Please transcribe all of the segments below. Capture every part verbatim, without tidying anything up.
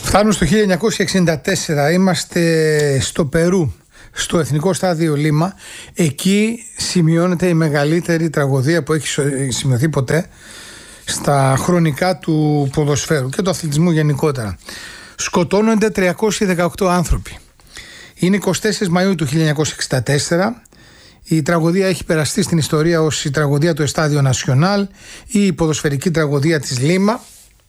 Φτάνουμε στο χίλια εννιακόσια εξήντα τέσσερα, είμαστε στο Περού, στο Εθνικό Στάδιο Λίμα. Εκεί σημειώνεται η μεγαλύτερη τραγωδία που έχει σημειωθεί ποτέ στα χρονικά του ποδοσφαίρου και του αθλητισμού γενικότερα. Σκοτώνονται τριακόσιοι δεκαοκτώ άνθρωποι. Είναι εικοστή τέταρτη Μαΐου του χίλια εννιακόσια εξήντα τέσσερα. Η τραγωδία έχει περαστεί στην ιστορία ως η τραγωδία του Εστάδιο Νασιονάλ ή η ποδοσφαιρική τραγωδία της Λίμα.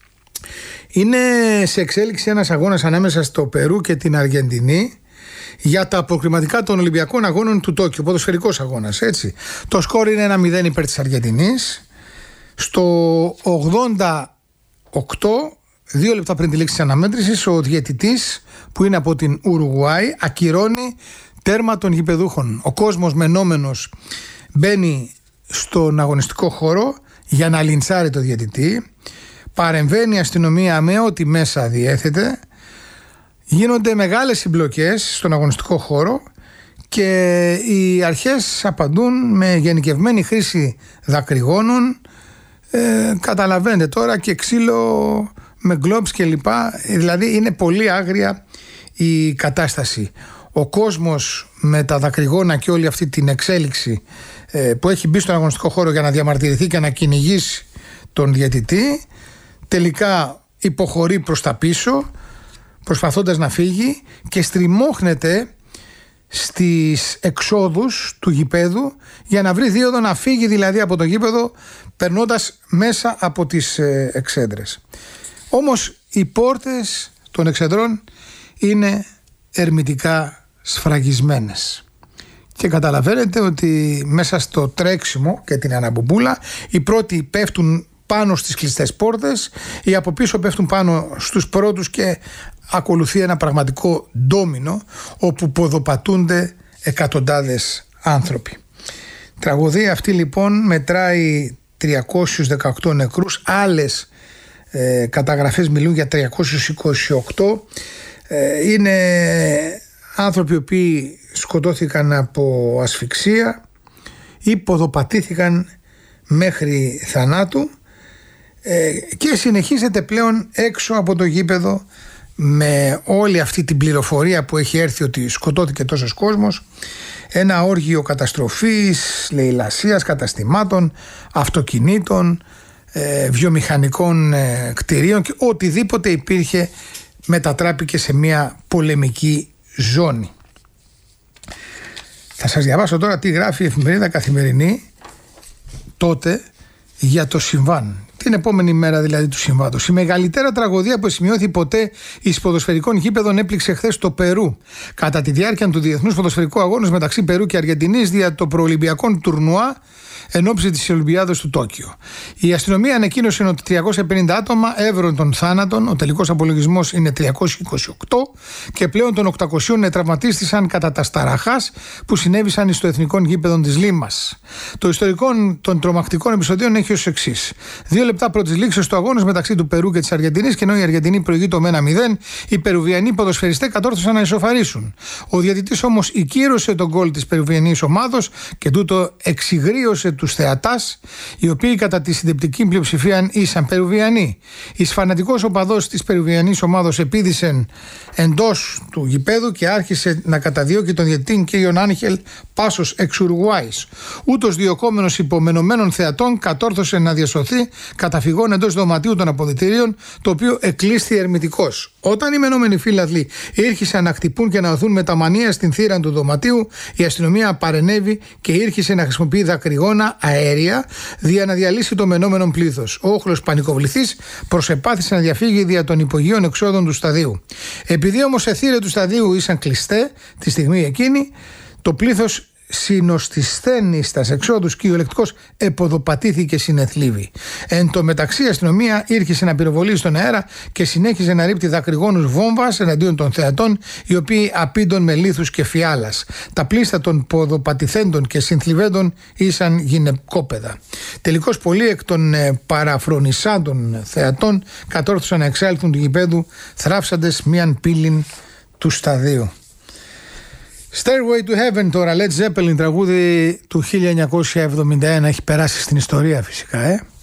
Είναι σε εξέλιξη ένας αγώνας ανάμεσα στο Περού και την Αργεντινή για τα προκριματικά των Ολυμπιακών Αγώνων του Τόκιο, ποδοσφαιρικός αγώνας, έτσι. Το σκορ είναι ένα μηδέν υπέρ της Αργεντινής. Στο ογδόντα οκτώ, δύο λεπτά πριν τη λήξη της αναμέτρησης, ο διαιτητής που είναι από την Ουρουγουάη ακυρώνει τέρμα των γηπεδούχων. Ο κόσμος μενόμενος μπαίνει στον αγωνιστικό χώρο για να λιντσάρει το διαιτητή. Παρεμβαίνει η αστυνομία με ό,τι μέσα διέθετε. Γίνονται μεγάλες συμπλοκές στον αγωνιστικό χώρο και οι αρχές απαντούν με γενικευμένη χρήση δακρυγόνων. Ε, καταλαβαίνετε τώρα, και ξύλο με γκλόμπς και λοιπά. Δηλαδή είναι πολύ άγρια η κατάσταση. Ο κόσμος με τα δακρυγόνα και όλη αυτή την εξέλιξη ε, που έχει μπει στον αγωνιστικό χώρο για να διαμαρτυρηθεί και να κυνηγήσει τον διαιτητή, τελικά υποχωρεί προς τα πίσω προσπαθώντας να φύγει και στριμώχνεται στις εξόδους του γηπέδου για να βρει δίωδο να φύγει δηλαδή από το γήπεδο, περνώντας μέσα από τις ε, εξέδρες. Όμως οι πόρτες των εξεδρών είναι ερμητικά σφραγισμένες και καταλαβαίνετε ότι μέσα στο τρέξιμο και την αναμπομπούλα οι πρώτοι πέφτουν πάνω στις κλειστές πόρτες, οι από πίσω πέφτουν πάνω στους πρώτους και ακολουθεί ένα πραγματικό ντόμινο όπου ποδοπατούνται εκατοντάδες άνθρωποι. Η τραγωδία αυτή λοιπόν μετράει τριακόσιους δεκαοκτώ νεκρούς, άλλες ε, καταγραφές μιλούν για τριακόσιους είκοσι οκτώ. Ε, είναι άνθρωποι οι οποίοι σκοτώθηκαν από ασφυξία ή ποδοπατήθηκαν μέχρι θανάτου ε, και συνεχίζεται πλέον έξω από το γήπεδο με όλη αυτή την πληροφορία που έχει έρθει ότι σκοτώθηκε τόσος κόσμος, ένα όργιο καταστροφής, λαιλασίας καταστημάτων, αυτοκινήτων, ε, βιομηχανικών ε, κτηρίων και οτιδήποτε υπήρχε μετατράπηκε σε μια πολεμική ζώνη. Θα σας διαβάσω τώρα τι γράφει η εφημερίδα Καθημερινή τότε για το συμβάν. Την επόμενη μέρα δηλαδή του συμβάντος. Η μεγαλύτερα τραγωδία που σημειώθηκε ποτέ εις ποδοσφαιρικών γήπεδων έπληξε χθες το Περού. Κατά τη διάρκεια του Διεθνούς Ποδοσφαιρικού Αγώνος μεταξύ Περού και Αργεντινής δια το προολυμπιακό τουρνουά εν ώψη της Ολυμπιάδας του Τόκιο. Η αστυνομία ανακοίνωσε ότι τριακόσια πενήντα άτομα έβρουν τον θάνατον, ο τελικός απολογισμός είναι τριακόσιοι είκοσι οκτώ και πλέον των οκτακοσίων τραυματίστησαν κατά τα σταραχάς που συνέβησαν στο εθνικό γήπεδο της Λίμας. Το ιστορικό των τρομακτικών επεισοδίων έχει ως εξής. Δύο λεπτά πρώτης λήξης του αγώνα μεταξύ του Περού και της Αργεντινής, και ενώ η Αργεντινή προηγείται με ένα μηδέν, οι Περουβιανοί ποδοσφαιριστές κατόρθωσαν να ισοφαρίσουν. Ο διαιτητής όμως οικείρωσε τον γκολ της Περουβιανής ομάδος και τούτο εξυγρίωσε τους θεατάς, οι οποίοι κατά τη συντριπτική πλειοψηφία ήσαν Περουβιανοί. Εις φανατικός οπαδός της Περουβιανής ομάδος επίδησε εντός του γηπέδου και άρχισε να καταδιώκει τον διαιτητή κ. Άνχελ Πάσος εξ Ουρουγουάης. Ούτως διωκόμενος υπομενωμένων θεατών κατόρθωσε να διασωθεί καταφυγών εντός δωματίου των αποδυτηρίων, το οποίο εκλείσθη ερμητικός. Όταν οι μενόμενοι φύλαθλοι ήρχισαν να χτυπούν και να οθούν με τα μανία στην θύρα του δωματίου, η αστυνομία παρενέβη και ήρχισε να χρησιμοποιεί δακρυγόνα αέρια δια να διαλύσει το μενόμενο πλήθος. Ο όχλος πανικοβληθής προσεπάθησε να διαφύγει δια των υπογείων εξόδων του σταδίου. Επειδή όμως οι θύρες του σταδίου ήσαν κλειστέ τη στιγμή εκείνη, το πλήθος συνοστισθένει στα εξόδους και ο ελεκτικός εποδοπατήθηκε συνεθλίβη. Εν τω μεταξύ, η αστυνομία ήρχισε να πυροβολεί στον αέρα και συνέχιζε να ρίπτει δακρυγόνους βόμβας εναντίον των θεατών, οι οποίοι απήντων με λίθους και φιάλας. Τα πλήστα των ποδοπατηθέντων και συνθλιβέντων ήσαν γυναικόπαιδα. Τελικώς, πολλοί εκ των ε, παραφρονισάντων θεατών κατόρθωσαν να εξέλθουν του γηπέδου θράψαντες μίαν πύλην του σταδίου. Stairway to Heaven τώρα, Led Zeppelin, τραγούδι του χίλια εννιακόσια εβδομήντα ένα, έχει περάσει στην ιστορία φυσικά, ε.